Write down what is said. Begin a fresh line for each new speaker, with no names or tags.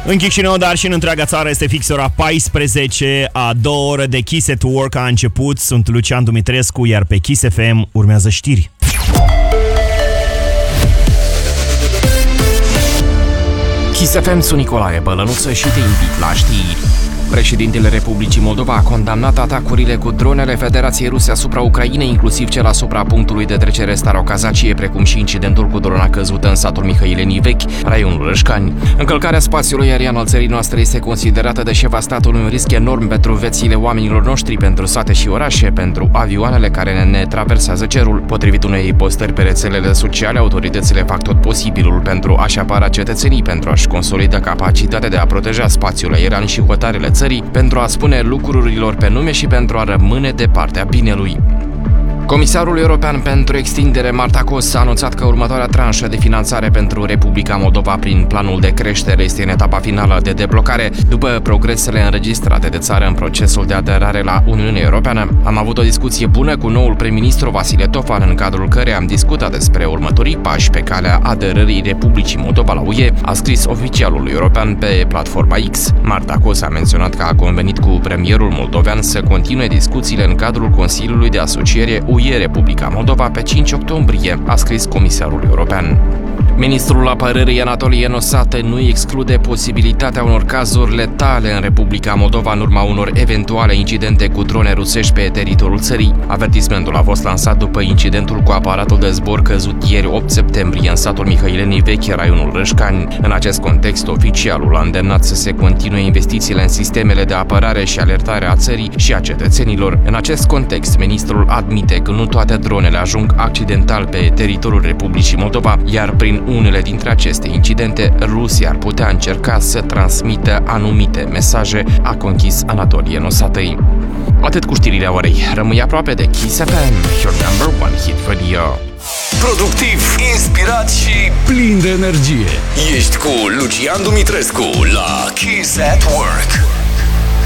În Chișinău, dar și în întreaga țară este fix ora 14, a 2 ore de Kiss at Work a început. Sunt Lucian Dumitrescu, iar pe Kiss FM urmează știri.
Kiss FM, sunt Nicolae Bălănuță și te invit la știri. Președintele Republicii Moldova a condamnat atacurile cu dronele Federației Ruse asupra Ucrainei, inclusiv cel asupra punctului de trecere Starocazacie, precum și incidentul cu drona căzută în satul Mihăileni Vechi, raionul Rășcani. Încălcarea spațiului aerian al țării noastre este considerată de șefa statului un risc enorm pentru viețile oamenilor noștri, pentru sate și orașe, pentru avioanele care ne traversează cerul. Potrivit unei postări pe rețelele sociale, autoritățile fac tot posibilul pentru a-și apăra cetățenii, pentru a-și consolida capacitatea de a proteja spațiul aerian și hotarele țării, pentru a spune lucrurilor pe nume și pentru a rămâne de partea binelui. Comisarul European pentru Extindere, Marta Kos, a anunțat că următoarea tranșă de finanțare pentru Republica Moldova prin planul de creștere este în etapa finală de deblocare, după progresele înregistrate de țară în procesul de aderare la Uniunea Europeană. Am avut o discuție bună cu noul prim-ministru Vasile Tofan, în cadrul căreia am discutat despre următorii pași pe calea aderării Republicii Moldova la UE, a scris oficialul european pe platforma X. Marta Kos a menționat că a convenit cu premierul moldovean să continue discuțiile în cadrul Consiliului de Asociere UE Republica Moldova pe 5 octombrie, a scris comisarul european. Ministrul Apărării Anatolie Nosate nu exclude posibilitatea unor cazuri letale în Republica Moldova în urma unor eventuale incidente cu drone rusești pe teritoriul țării. Avertismentul a fost lansat după incidentul cu aparatul de zbor căzut ieri 8 septembrie în satul Mihăileni Vechi, raionul Rășcani. În acest context, oficialul a îndemnat să se continue investițiile în sistemele de apărare și alertare a țării și a cetățenilor. În acest context, ministrul admite că nu toate dronele ajung accidental pe teritoriul Republicii Moldova, iar prin unele dintre aceste incidente, Rusia ar putea încerca să transmită anumite mesaje, a conchis Anatolie Nosatăi. Atât cu știrile orei. Rămâi aproape de Kiss FM, your number one hit radio.
Productiv, inspirat și
plin de energie.
Ești cu Lucian Dumitrescu la Kiss at Work.